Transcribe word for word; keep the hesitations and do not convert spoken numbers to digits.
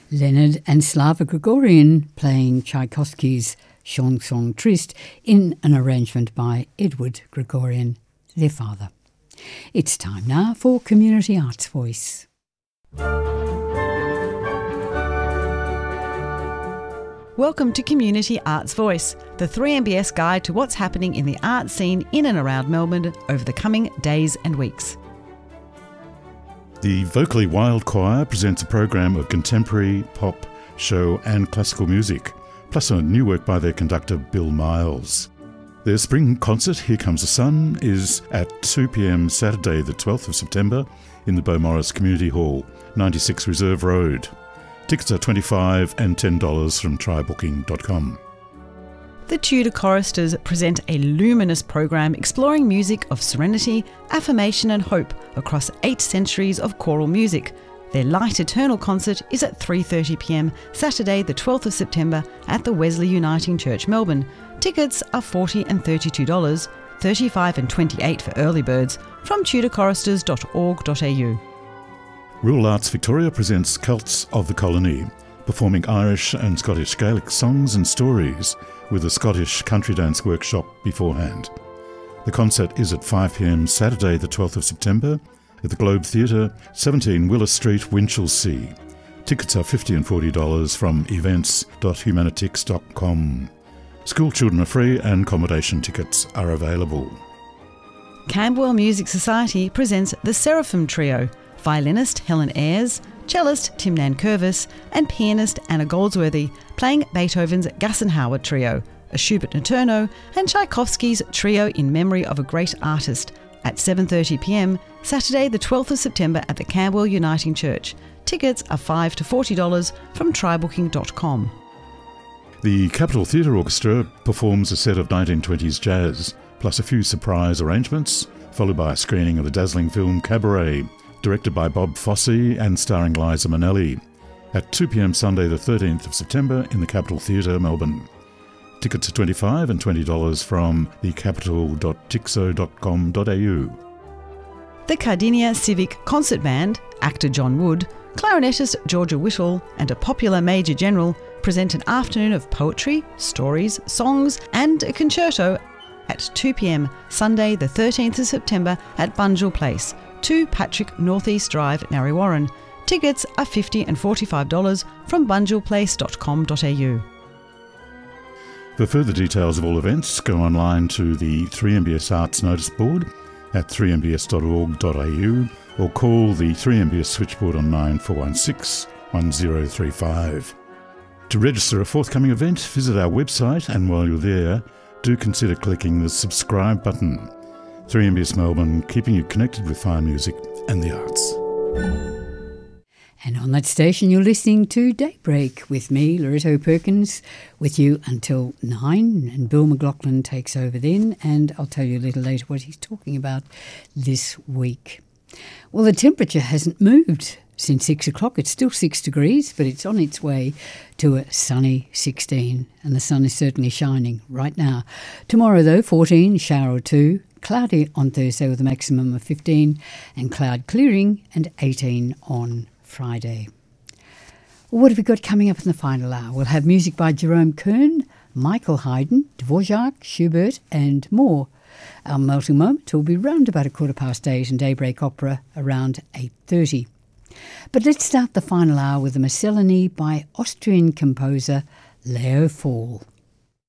Leonard and Slava Grigorian playing Tchaikovsky's Chanson Triste in an arrangement by Edward Grigorian, their father. It's time now for Community Arts Voice. Welcome to Community Arts Voice, the three M B S guide to what's happening in the art scene in and around Melbourne over the coming days and weeks. The Vocally Wild Choir presents a program of contemporary, pop, show and classical music, plus a new work by their conductor Bill Miles. Their spring concert, Here Comes the Sun, is at two p m Saturday the twelfth of September in the Beaumaris Community Hall, ninety-six Reserve Road. Tickets are twenty-five dollars and ten dollars from try booking dot com. The Tudor Choristers present a luminous program exploring music of serenity, affirmation and hope across eight centuries of choral music. Their Light Eternal concert is at three thirty p m Saturday the twelfth of September at the Wesley Uniting Church, Melbourne. Tickets are forty dollars and thirty-two dollars, thirty-five dollars and twenty-eight dollars for early birds from tudor choristers dot org dot a u. Rural Arts Victoria presents Cults of the Colony, performing Irish and Scottish Gaelic songs and stories with a Scottish country dance workshop beforehand. The concert is at five p m Saturday the twelfth of September at the Globe Theatre, seventeen Willis Street, Winchelsea. Tickets are fifty dollars and forty dollars from events dot humanitix dot com. School children are free and accommodation tickets are available. Camberwell Music Society presents the Seraphim Trio, violinist Helen Ayres, cellist Tim Nankervis and pianist Anna Goldsworthy playing Beethoven's Gassenhauer Trio, a Schubert Notturno and Tchaikovsky's Trio in memory of a great artist at seven thirty p m Saturday the twelfth of September at the Camberwell Uniting Church. Tickets are five dollars to forty dollars from try booking dot com. The Capitol Theatre Orchestra performs a set of nineteen twenties jazz, plus a few surprise arrangements, followed by a screening of the dazzling film Cabaret, directed by Bob Fosse and starring Liza Minnelli, at two p m Sunday the thirteenth of September in the Capitol Theatre, Melbourne. Tickets are twenty-five dollars and twenty dollars from the capital dot tixo dot com dot a u. The Cardinia Civic Concert Band, actor John Wood, clarinetist Georgia Whittle and a popular Major General present an afternoon of poetry, stories, songs and a concerto at two p m Sunday the thirteenth of September at Bunjil Place, two Patrick North East Drive, Narre Warren. Tickets are fifty dollars and forty-five dollars from bunjil place dot com dot a u. For further details of all events, go online to the three M B S Arts Notice Board at three m b s dot org dot a u or call the three M B S switchboard on nine four one six, one zero three five. To register a forthcoming event, visit our website, and while you're there, do consider clicking the subscribe button. three M B S Melbourne, keeping you connected with fine music and the arts. And on that station you're listening to Daybreak with me, Loretto Perkins, with you until nine, and Bill McLaughlin takes over then, and I'll tell you a little later what he's talking about this week. Well, the temperature hasn't moved since six o'clock. It's still six degrees, but it's on its way to a sunny sixteen, and the sun is certainly shining right now. Tomorrow though, fourteen, shower or two, cloudy on Thursday with a maximum of fifteen, and cloud clearing, and eighteen on Friday. Well, what have we got coming up in the final hour? We'll have music by Jerome Kern, Michael Haydn, Dvorak, Schubert and more. Our melting moment will be round about a quarter past eight, and Daybreak Opera around eight thirty. But let's start the final hour with a Miscellany by Austrian composer Leo Fall.